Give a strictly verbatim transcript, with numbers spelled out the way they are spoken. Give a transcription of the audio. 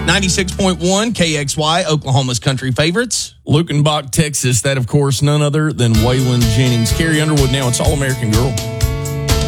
ninety-six point one K X Y, Oklahoma's country favorites. Lukenbach, Texas. That, of course, none other than Waylon Jennings. Carrie Underwood now. It's All-American Girl.